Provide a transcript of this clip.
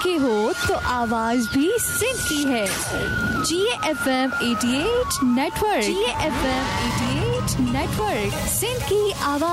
के हो तो आवाज भी सिंध की है। GFM 88 network, GFM 88 network, Sindh की आवाज।